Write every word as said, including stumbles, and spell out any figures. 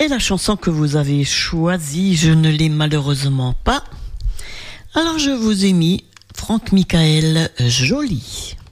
Et la chanson que vous avez choisie, je ne l'ai malheureusement pas. Alors je vous ai mis Franck Michael Joly.